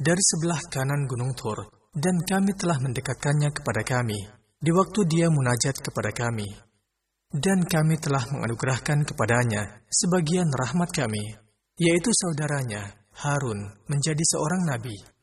dari sebelah kanan gunung Tur, dan kami telah mendekatkannya kepada kami, di waktu dia munajat kepada kami. Dan kami telah menganugerahkan kepadanya sebagian rahmat kami, yaitu saudaranya, Harun, menjadi seorang nabi.